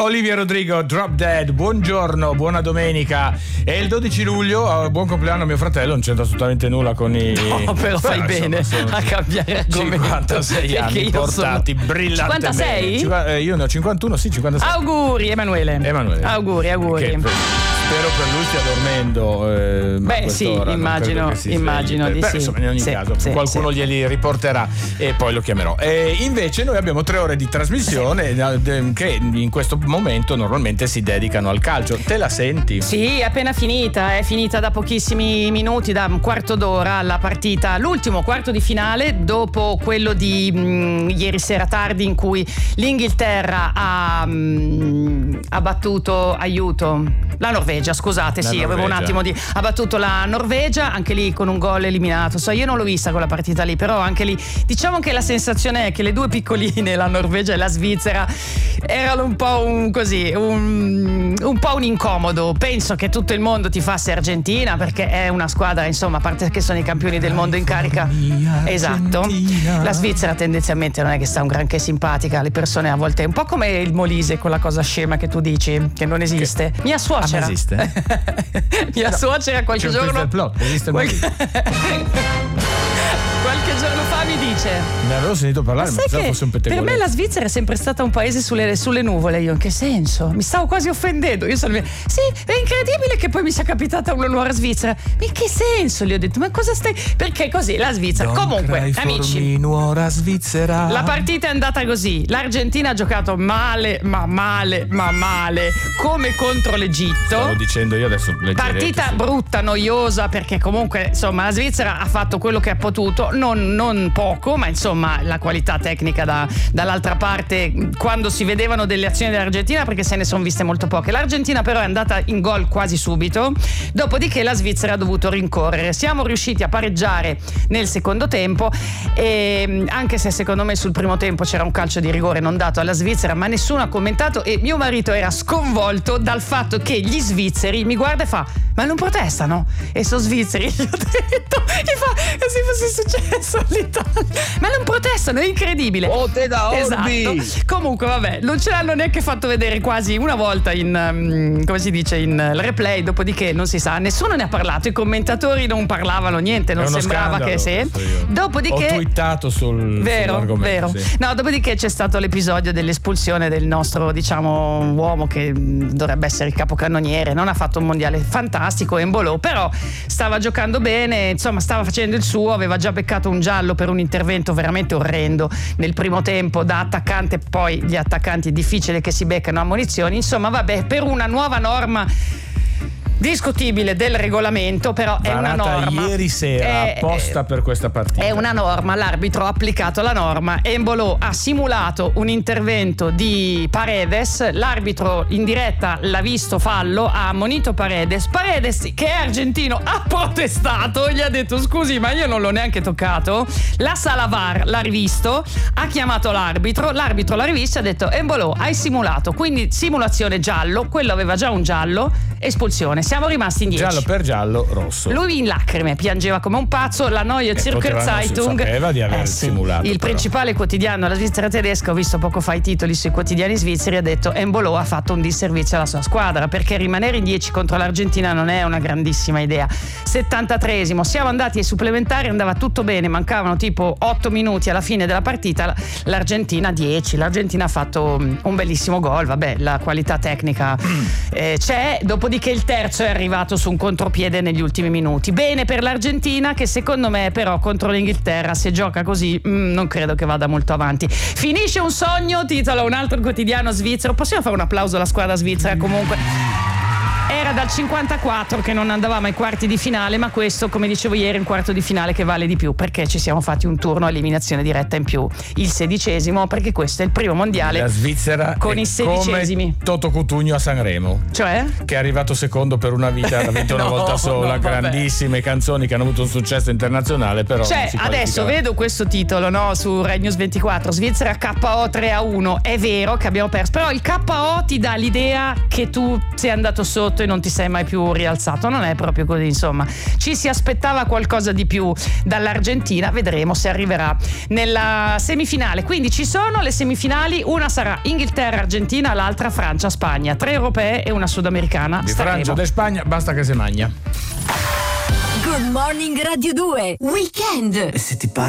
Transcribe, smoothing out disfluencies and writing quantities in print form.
Olivia Rodrigo, Drop Dead, buongiorno, buona domenica. È il 12 luglio, buon compleanno a mio fratello, non c'entra assolutamente nulla con i... No, però fai bene a cambiare argomento. 56 anni portati brillantemente. 56? Io ne ho 51, sì, 56. Auguri Emanuele. Auguri. Che, spero per lui stia dormendo. Beh, sì, immagino di sì. Insomma, in ogni caso, qualcuno glieli riporterà e poi lo chiamerò. Invece noi abbiamo 3 ore di trasmissione che in questo momento normalmente si dedicano al calcio. Te la senti? Sì, è appena finita, è finita da pochissimi minuti, da un quarto d'ora la partita, l'ultimo quarto di finale dopo quello di ieri sera tardi in cui l'Inghilterra ha battuto la Norvegia, scusate, avevo un attimo ha battuto la Norvegia, anche lì con un gol eliminato. Io non l'ho vista quella partita lì, però anche lì diciamo che la sensazione è che le due piccoline, la Norvegia e la Svizzera, erano un po' un po' un incomodo. Penso che tutto il mondo tifasse Argentina perché è una squadra, insomma, a parte che sono i campioni del mondo in carica. Esatto. La Svizzera tendenzialmente non è che sta un granché simpatica, le persone a volte, un po' come il Molise, quella cosa scema che tu dici che non esiste. Mia suocera esiste? Mia suocera qualche giorno esiste qualche giorno fa mi dice, ne avevo sentito parlare, ma pensavo fosse un pettegolezzo. Per me la Svizzera è sempre stata un paese sulle nuvole. Io in che senso? Mi stavo quasi offendendo. Sì, è incredibile che poi mi sia capitata una nuova Svizzera. Ma in che senso? Gli ho detto, ma cosa stai... Perché così la Svizzera. Comunque, amici, nuova Svizzera. La partita è andata così. L'Argentina ha giocato male, come contro l'Egitto. Stavo dicendo io adesso. Partita brutta, noiosa, perché comunque insomma la Svizzera ha fatto quello che ha potuto, non poco, ma insomma la qualità tecnica dall'altra parte, quando si vedevano delle azioni dell'Argentina, perché se ne sono viste molto poche. L'Argentina però è andata in gol quasi subito, dopodiché la Svizzera ha dovuto rincorrere. Siamo riusciti a pareggiare nel secondo tempo, e anche se secondo me sul primo tempo c'era un calcio di rigore non dato alla Svizzera, ma nessuno ha commentato, e mio marito era sconvolto dal fatto che gli svizzeri mi guarda e fa: ma non protestano? E sono svizzeri. Gli ho detto, gli fa se fosse successo all'Italia. Ma non protestano, è incredibile. Te da Orbi. Esatto. Comunque vabbè, non ce l'hanno neanche fatto vedere quasi una volta in come si dice, in replay, dopodiché non si sa, nessuno ne ha parlato, i commentatori non parlavano niente, non sembrava che dopodiché ho twittato sull'argomento. Vero. Sì. No, dopodiché c'è stato l'episodio dell'espulsione del nostro, diciamo, uomo che dovrebbe essere il capocannoniere. Non ha fatto un mondiale fantastico, Embolo, però stava giocando bene, insomma stava facendo il suo, aveva già beccato un giallo per un intervento veramente orrendo nel primo tempo da attaccante. Poi gli attaccanti è difficile che si beccano ammonizioni, insomma vabbè, per una nuova norma discutibile del regolamento, però è una norma ieri sera apposta per questa partita. È una norma, l'arbitro ha applicato la norma. Embolo ha simulato un intervento di Paredes, l'arbitro in diretta l'ha visto fallo, ha ammonito Paredes, che è argentino ha protestato, gli ha detto scusi ma io non l'ho neanche toccato. La sala VAR l'ha rivisto, ha chiamato l'arbitro l'ha rivisto e ha detto: Embolo, hai simulato, quindi simulazione giallo, quello aveva già un giallo, espulsione. Siamo rimasti in 10. Giallo per giallo, rosso. Lui in lacrime, piangeva come un pazzo. La Neue Zürcher Zeitung sapeva di aver simulato. Il principale quotidiano della Svizzera tedesca, ho visto poco fa i titoli sui quotidiani svizzeri, ha detto: Embolo ha fatto un disservizio alla sua squadra, perché rimanere in 10 contro l'Argentina non è una grandissima idea. 73esimo, siamo andati ai supplementari, andava tutto bene, mancavano tipo 8 minuti alla fine della partita, l'Argentina 10. L'Argentina ha fatto un bellissimo gol, vabbè, la qualità tecnica c'è, dopodiché il terzo è arrivato su un contropiede negli ultimi minuti. Bene per l'Argentina, che secondo me però contro l'Inghilterra, se gioca così, non credo che vada molto avanti. Finisce un sogno, titola un altro quotidiano svizzero. Possiamo fare un applauso alla squadra svizzera? Comunque era dal 54 che non andavamo ai quarti di finale, ma questo, come dicevo ieri, è un quarto di finale che vale di più, perché ci siamo fatti un turno a eliminazione diretta in più, il 16esimo, perché questo è il primo mondiale. La Svizzera con i 16esimi. Come Toto Cutugno a Sanremo, cioè che è arrivato secondo per una vita, ha vinto una volta sola, grandissime canzoni che hanno avuto un successo internazionale, però adesso vedo questo titolo, no, su Rai News 24, Svizzera KO 3-1. È vero che abbiamo perso, però il KO ti dà l'idea che tu sei andato sotto e non ti sei mai più rialzato. Non è proprio così, insomma. Ci si aspettava qualcosa di più dall'Argentina, vedremo se arriverà nella semifinale. Quindi ci sono le semifinali, una sarà Inghilterra-Argentina, l'altra Francia-Spagna, 3 europee e una sudamericana. Di Francia o di Spagna basta che si magna. Good Morning Radio 2 Weekend. E se ti parlo